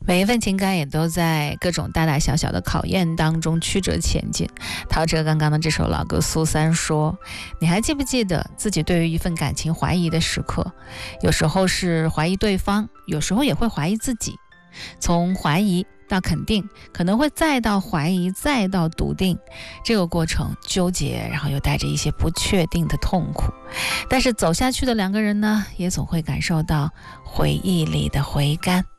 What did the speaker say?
每一份情感也都在各种大大小小的考验当中曲折前进。陶喆刚刚的这首老歌苏三说，你还记不记得自己对于一份感情怀疑的时刻？有时候是怀疑对方，有时候也会怀疑自己。从怀疑到肯定，可能会再到怀疑，再到笃定，这个过程纠结，然后又带着一些不确定的痛苦。但是走下去的两个人呢，也总会感受到回忆里的回甘。